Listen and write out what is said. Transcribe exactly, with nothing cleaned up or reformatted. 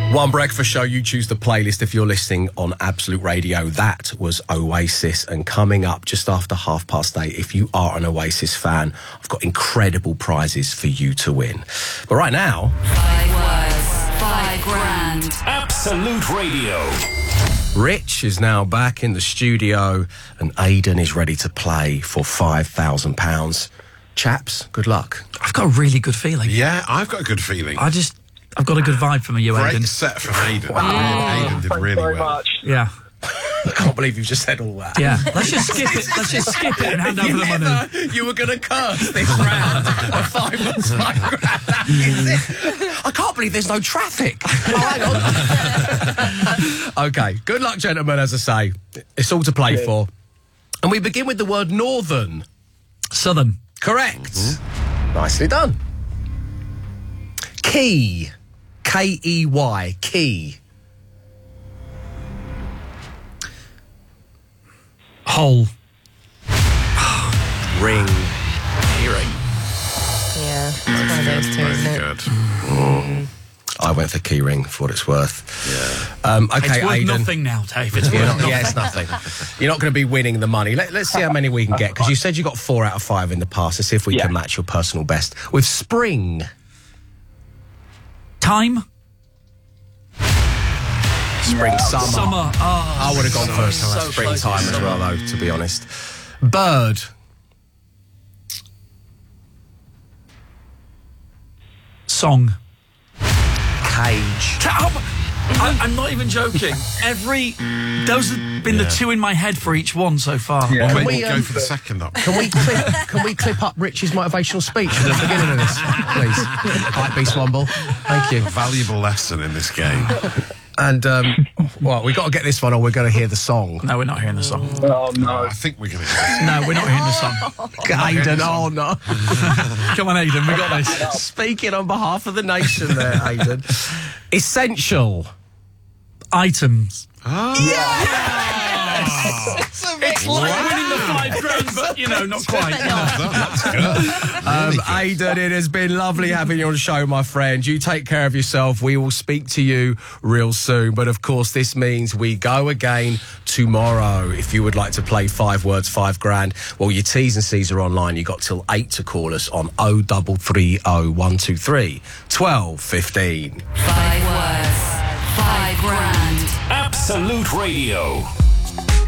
One breakfast show, you choose the playlist if you're listening on Absolute Radio. That was Oasis, and coming up just after half past eight, if you are an Oasis fan, I've got incredible prizes for you to win. But right now... Five words, five grand. Absolute Radio. Rich is now back in the studio and Aidan is ready to play for five thousand pounds. Chaps, good luck. I've got a really good feeling. Yeah, I've got a good feeling. I just... I've got a good vibe from you, Great Aidan. set from Aidan. Wow. Aidan did really very well. much. Yeah. I can't believe you've just said all that. Yeah. Let's just skip it. Let's just skip it and hand over the money. Never, you were going to curse this round of five months, five grand. That is it. I can't believe there's no traffic. Oh, hang on. Okay, good luck, gentlemen, as I say. It's all to play Cheers. for. And we begin with the word northern. Southern. Correct. Mm-hmm. Nicely done. Key. K E Y. Key. Hole. Ring. Hearing. Yeah, it's one of those two, isn't Very it? good. Mm. I went for key ring for what it's worth. Yeah. Um, okay, It's worth Aidan. nothing now, Dave. It's You're worth not, nothing. yeah, it's nothing. You're not going to be winning the money. Let, let's see how many we can get, because you said you got four out of five in the past. Let's see if we Yeah. can match your personal best. With spring. Time. Spring, summer. Summer. Oh, I would have gone for so springtime close. as well, though, to be honest. Bird. Song. Cage. I, I'm not even joking. Every... Those have been Yeah. the two in my head for each one so far. Yeah. Can we, we um, go for the second up? Can we clip, can we clip up Rich's motivational speech at the beginning of this, please? Hype Beast Womble. Thank you. Valuable lesson in this game. And, um, well, we've got to get this one or we're going to hear the song. No, we're not hearing the song. Oh, no. I think we're going to. No, we're not hearing the song. Aidan, oh no. Come on, Aidan, we got this. Speaking on behalf of the nation there, Aidan. Essential. Items. It's Like winning the five grand, but, you know, not quite. That's good. Um, Really good. Aidan, it has been lovely having you on the show, my friend. You take care of yourself. We will speak to you real soon. But, of course, this means we go again tomorrow. If you would like to play five words, five grand, well, your T's and C's are online. You got till eight to call us on oh double three oh one two three twelve fifteen. Five words, five grand. Absolute Radio.